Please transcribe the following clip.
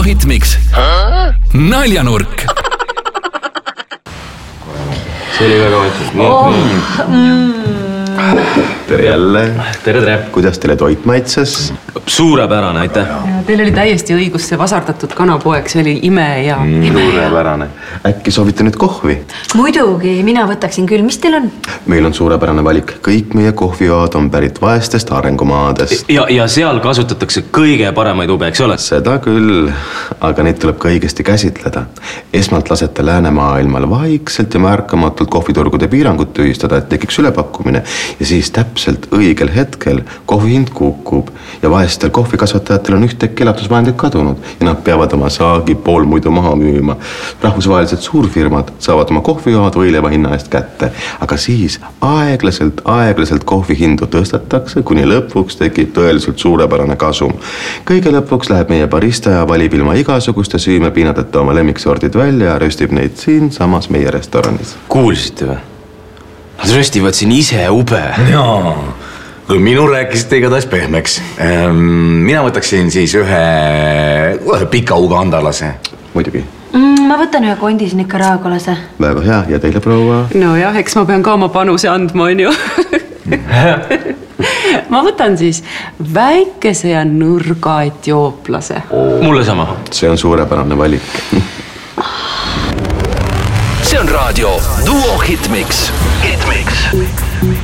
Hitmix. Naljanurk. See oli väga mõtteid. Tere jälle. Tere. Kuidas teile toit maitses? Suurepärane, aitäh. Teil oli täiesti õigus, see vasardatud kanapoeg, see oli ime ja Suurepärane. Äkki soovite nüüd kohvi? Muidugi, mina võtaksin küll. Mis teil on? Meil on suurepärane valik. Kõik meie kohvijoad on pärit vaestest arengumaadest. Ja seal kasutatakse kõige paremaid ube, eks ole? Seda küll, aga neid tuleb ka õigesti käsitleda. Esmalt lasete läänemaailmal vaikselt ja märkamatult kohviturgude piirangut tühistada, et tekiks ülepakkumine. Ja siis täpselt õigel hetkel kohvi hind kukub ja vaestel kohvikasvatajatel on ühtekki elatusvahendid kadunud ja nad peavad oma saagi poolmuidu maha müüma. Rahvusvahelised suurfirmad saavad oma kohvijoad võileiva hinna eest kätte, aga siis aeglaselt kohvihindu tõstetakse, kuni lõpuks tekib tõeliselt suurepärane kasum. Kõige lõpuks läheb meie barista ja valib ilma igasuguste süümepiinadeta oma lemmiksordid välja ja röstib neid siin samas meie restoranis. Kuulsite või? Nad röstivad siin ise ube. Jaa, kui minu rääkisite igatahes pehmeks. Mina võtaksin siis ühe pika ugandalase. Muidugi. Ma võtan ühe kondis nikaragolase. Väga hea, ja teile proua? no jah, eks ma pean ka oma panuse andma, on ju. Ma võtan siis väikese ja nõrga etiooplase. Mulle sama. See on suurepärane valik. See on raadio Duo Hitmix.